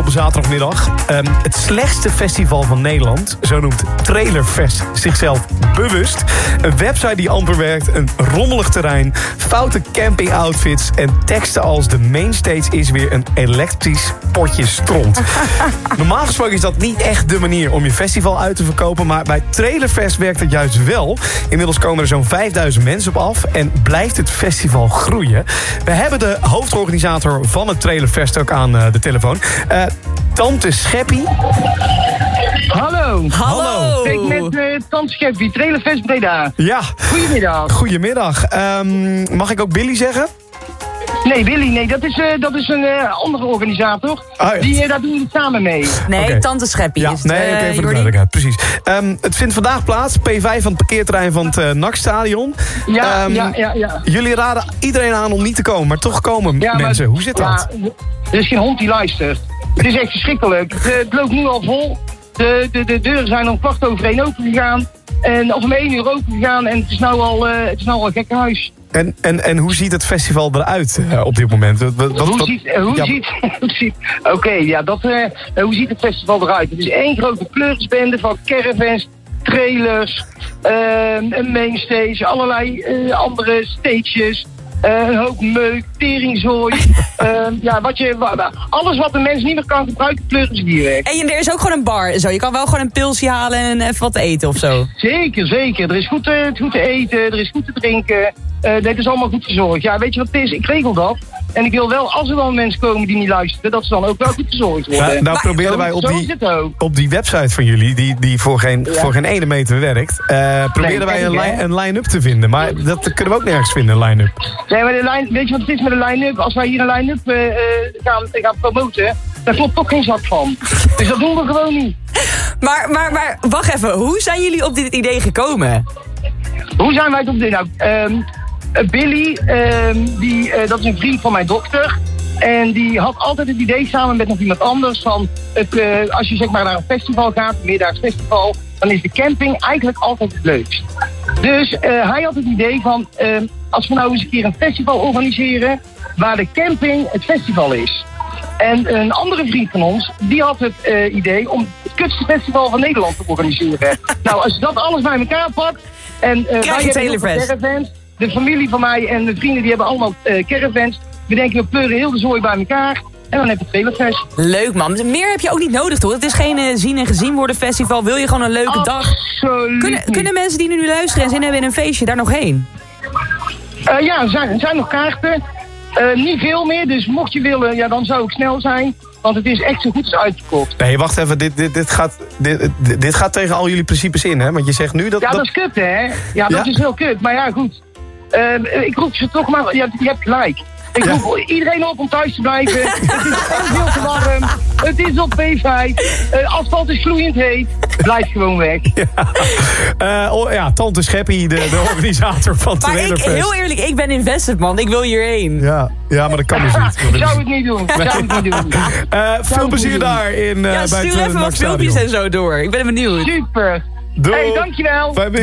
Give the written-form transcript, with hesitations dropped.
op een zaterdagmiddag. Het slechtste festival van Nederland. Zo noemt Trailerfest zichzelf bewust. Een website die amper werkt. Een rommelig terrein. Foute campingoutfits. En teksten als de mainstage is weer een elektrisch potje stront. Normaal gesproken is dat niet echt de manier om je festival uit te verkopen. Maar bij Trailerfest werkt het juist wel. Inmiddels komen er zo'n 5000 mensen op af. En blijft het festival groeien. We hebben de hoofdorganisator van het Trailerfest ook aan de telefoon. Tante Scheppie. Hallo. Hallo. Ik met Tante Scheppie, Trailerfest Breda. Ja. Goedemiddag. Goedemiddag. Mag ik ook Billy zeggen? Nee, Willy, nee, dat is een andere organisator. Ah, ja. Daar doen we het samen mee. Nee, Okay. Tante Scheppie Ja, is het. nee, oké, voor de Jordi? duidelijkheid, precies. Het vindt vandaag plaats, P5 van het parkeerterrein van het NAC-stadion. Ja. Jullie raden iedereen aan om niet te komen, maar toch komen mensen. Hoe zit dat? Ja, er is geen hond die luistert. Het is echt verschrikkelijk. Het loopt nu al vol. De deuren zijn om 1:15 open gegaan. Of om 1 uur open gegaan. En het is nou al een gekkenhuis. En hoe ziet het festival eruit op dit moment? Hoe ziet het festival eruit? Het is één grote pleurisbende van caravans, trailers, een mainstage, allerlei andere stages. Een hoop meuk, teringzooi. Alles wat de mens niet meer kan gebruiken, pleuren ze hier weg. En er is ook gewoon een bar. Zo. Je kan wel gewoon een pilsje halen en even wat eten of zo. Zeker. Er is goed te eten, er is goed te drinken. Dit is allemaal goed verzorgd. Ja, weet je wat het is? Ik regel dat. En ik wil wel, als er dan mensen komen die niet luisteren, dat ze dan ook wel goed verzorgd worden. Ja, nou proberen wij op die website van jullie, die voor geen ene meter werkt, proberen wij een line-up te vinden. Maar dat kunnen we ook nergens vinden, een line-up. Nee, maar weet je wat het is met een line-up? Als wij hier een line-up gaan promoten, daar klopt toch geen zak van. Dus dat doen we gewoon niet. Maar wacht even, hoe zijn jullie op dit idee gekomen? Hoe zijn wij op dit? Nou, Billy, dat is een vriend van mijn dochter. En die had altijd het idee samen met nog iemand anders van... als je zeg maar naar een festival gaat, een meerdaags festival... dan is de camping eigenlijk altijd het leukst. Dus hij had het idee van... als we nou eens een keer een festival organiseren... waar de camping het festival is. En een andere vriend van ons, die had het idee... om het kutste festival van Nederland te organiseren. Nou, als je dat alles bij elkaar pakt... en wij hebben caravans, de familie van mij en de vrienden die hebben allemaal caravans... We denken, we pleuren heel de zooi bij elkaar. En dan heb je Trailerfest. Leuk, man. Meer heb je ook niet nodig, toch? Het is geen zien en gezien worden festival. Wil je gewoon een leuke dag? Kunnen mensen die nu luisteren en zin hebben in een feestje daar nog heen? Ja, er zijn nog kaarten. Niet veel meer, dus mocht je willen, ja, dan zou ik snel zijn. Want het is echt zo goed als uitverkocht. Nee, wacht even. Dit gaat tegen al jullie principes in, hè? Want je zegt nu dat... Ja, dat is kut, hè? Ja, dat is heel kut. Maar ja, goed. Ik roep ze toch maar... Ja, je hebt gelijk. Ik roep iedereen op om thuis te blijven. Het is veel te warm. Het is op P5. Asfalt is gloeiend heet. Blijf gewoon weg. Tante Scheppie, de organisator van Trailerfest. Maar heel eerlijk, ik ben invested, man. Ik wil hierheen. Ja, maar dat kan dus niet. Ik zou het niet doen. Veel plezier daar in bij het stuur even wat filmpjes en zo door. Ik ben benieuwd. Super. Doei. Hey, dankjewel. Bye.